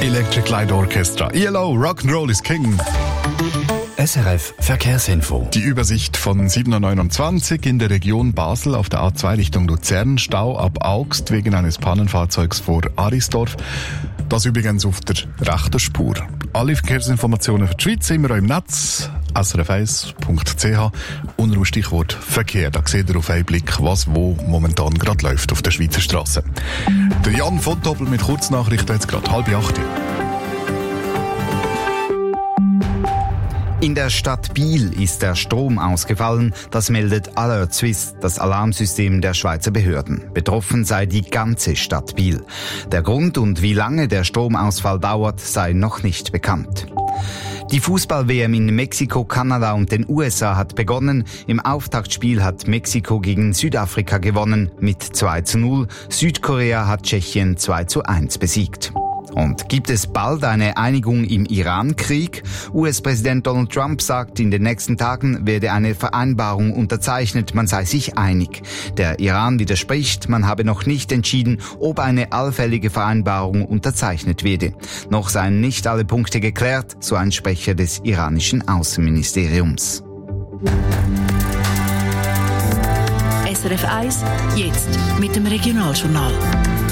Electric Light Orchestra. ELO, Rock'n'Roll is King. SRF Verkehrsinfo. Die Übersicht von 7.29 in der Region Basel auf der A2 Richtung Luzern. Stau ab Augst wegen eines Pannenfahrzeugs vor Arisdorf. Das übrigens auf der rechten Spur. Alle Verkehrsinformationen für die Schweiz sind wir auch im Netz. srf1.ch unter dem Stichwort Verkehr. Da seht ihr auf einen Blick, was wo momentan gerade läuft auf der Schweizer Straße. Der Jan von Doppel mit Kurznachrichten jetzt gerade 7:30. In der Stadt Biel ist der Strom ausgefallen. Das meldet Alert Suisse, das Alarmsystem der Schweizer Behörden. Betroffen sei die ganze Stadt Biel. Der Grund und wie lange der Stromausfall dauert, sei noch nicht bekannt. Die Fußball-WM in Mexiko, Kanada und den USA hat begonnen. Im Auftaktspiel hat Mexiko gegen Südafrika gewonnen mit 2:0. Südkorea hat Tschechien 2:1 besiegt. Und gibt es bald eine Einigung im Iran-Krieg? US-Präsident Donald Trump sagt, in den nächsten Tagen werde eine Vereinbarung unterzeichnet, man sei sich einig. Der Iran widerspricht, man habe noch nicht entschieden, ob eine allfällige Vereinbarung unterzeichnet werde. Noch seien nicht alle Punkte geklärt, so ein Sprecher des iranischen Außenministeriums. SRF 1, jetzt mit dem Regionaljournal.